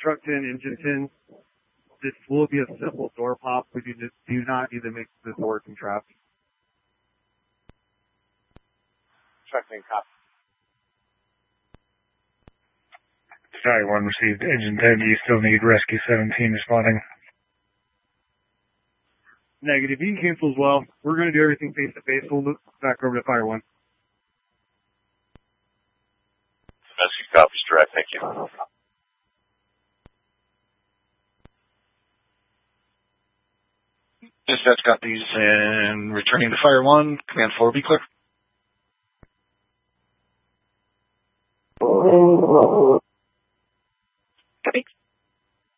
truck 10, engine 10. This will be a simple door pop. We do not need to make the door contract. Truck 10 copy. Sorry, 1 received. Engine 10, do you still need Rescue 17 responding? Negative. You can cancel as well. We're going to do everything face-to-face. We'll look back over to Fire 1. Rescue copies direct. Thank you. Dispatch copies and returning to Fire 1. Command 4 be clear. Copy.